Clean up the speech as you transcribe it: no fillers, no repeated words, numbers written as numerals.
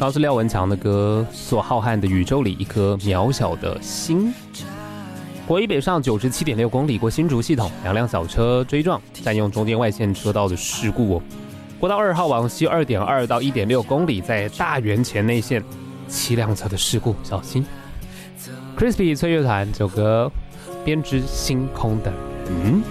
刚刚是廖文强的歌，所浩瀚的宇宙里一颗渺小的星。国一北上97.6公里过新竹系统，2辆小车追撞，占用中间外线车道的事故哦。国道2号往西2.2到1.6公里，在大园前内线7辆车的事故，小心。Crispy 脆乐团这首歌，编织星空的人。